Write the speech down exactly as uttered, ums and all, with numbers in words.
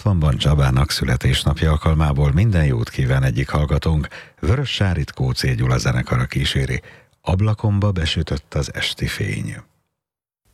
hatvanban Csabának születésnapja alkalmából minden jót kíván egyik hallgatónk, Vörös Sárit Kóczé Gyula zenekara kíséri. Ablakomba besütött az esti fény.